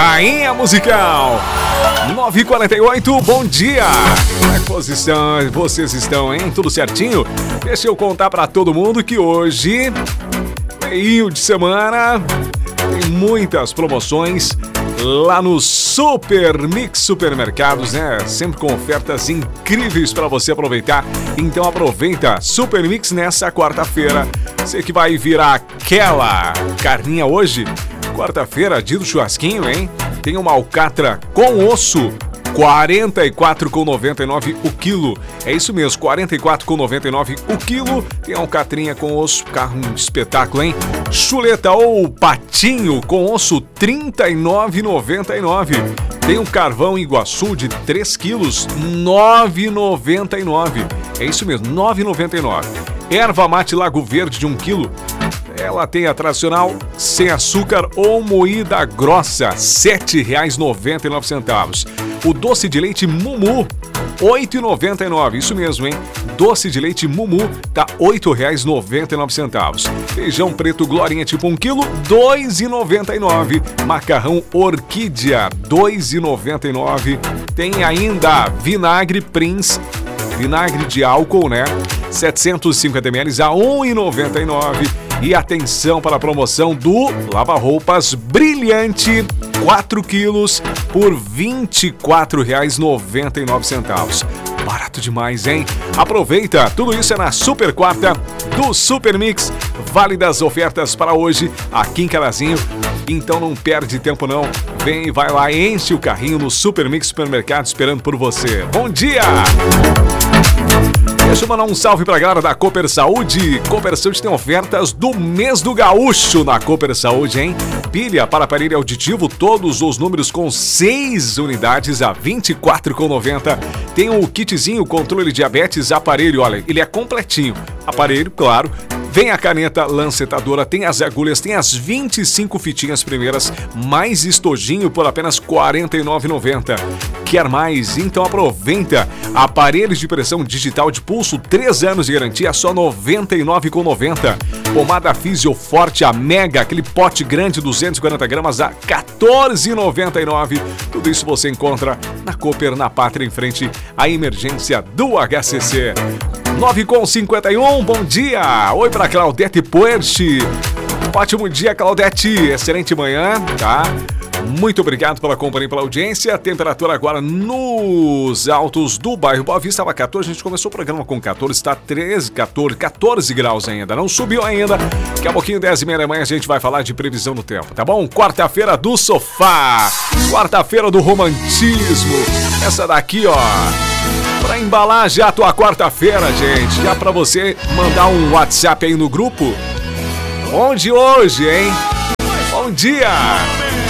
Rainha Musical. 9h48, bom dia. Como é que vocês estão, hein? Tudo certinho? Deixa eu contar pra todo mundo que hoje, meio de semana, tem muitas promoções lá no Super Mix Supermercados, né? Sempre com ofertas incríveis para você aproveitar. Então aproveita Super Mix nessa quarta-feira. Você que vai virar aquela carninha hoje, quarta-feira, dia do churrasquinho, hein? Tem uma alcatra com osso, R$ 44,99 o quilo. É isso mesmo, R$ 44,99 o quilo. Tem uma alcatrinha com osso, carro um espetáculo, hein? Chuleta ou patinho com osso, R$ 39,99. Tem um carvão Iguaçu de 3 quilos, R$ 9,99. É isso mesmo, R$ 9,99. Erva mate Lago Verde de 1 quilo. Ela tem a tradicional sem açúcar ou moída grossa, R$ 7,99. O doce de leite Mumu, R$ 8,99. Isso mesmo, hein? Doce de leite Mumu tá R$ 8,99. Feijão preto Glorinha tipo 1 kg, R$ 2,99. Macarrão Orquídea, R$ 2,99. Tem ainda vinagre Prince, vinagre de álcool, né? 750 ml a R$ 1,99. E atenção para a promoção do lava-roupas Brilhante, 4 quilos por R$ 24,99. Barato demais, hein? Aproveita, tudo isso é na Super Quarta do Super Mix. Válidas ofertas para hoje aqui em Carazinho. Então não perde tempo não. Vem, vai lá, enche o carrinho no Super Mix Supermercado esperando por você. Bom dia! Deixa eu mandar um salve pra galera da Cooper Saúde. Cooper Saúde tem ofertas do mês do gaúcho na Cooper Saúde, hein? Pilha para aparelho auditivo, todos os números com 6 unidades a R$ 24,90. Tem o kitzinho controle diabetes aparelho, olha, ele é completinho. Aparelho, claro. Vem a caneta lancetadora, tem as agulhas, tem as 25 fitinhas primeiras, mais estojinho por apenas R$ 49,90. Quer mais? Então aproveita. Aparelhos de pressão digital de pulso, 3 anos de garantia, só R$ 99,90. Pomada Físio Forte, a Mega, aquele pote grande, 240 gramas, a R$ 14,99. Tudo isso você encontra na Cooper, na Pátria, em frente à emergência do HCC. 9h51, bom dia! Oi para Claudete Puerchi. Ótimo dia, Claudete. Excelente manhã, tá? Muito obrigado pela companhia e pela audiência. A temperatura agora nos altos do bairro Boa Vista estava 14. A gente começou o programa com 14, está 14 graus ainda. Não subiu ainda. Daqui a pouquinho, 10h30 da manhã, a gente vai falar de previsão do tempo, tá bom? Quarta-feira do sofá. Quarta-feira do romantismo. Essa daqui, ó. Pra embalar já a tua quarta-feira, gente. Já pra você mandar um WhatsApp aí no grupo. Onde hoje, hein? Bom dia!